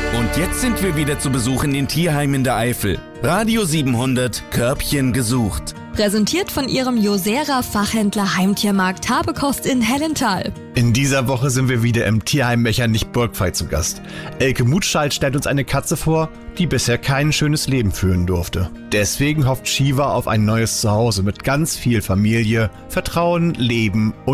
Und jetzt sind wir wieder zu Besuch in den Tierheimen der Eifel. Radio 700, Körbchen gesucht. Präsentiert von ihrem Josera-Fachhändler Heimtiermarkt Habekost in Hellenthal. In dieser Woche sind wir wieder im Tierheim Mechernich-Burgfrei zu Gast. Elke Mutschalt stellt uns eine Katze vor, die bisher kein schönes Leben führen durfte. Deswegen hofft Shiva auf ein neues Zuhause mit ganz viel Familie, Vertrauen, Leben und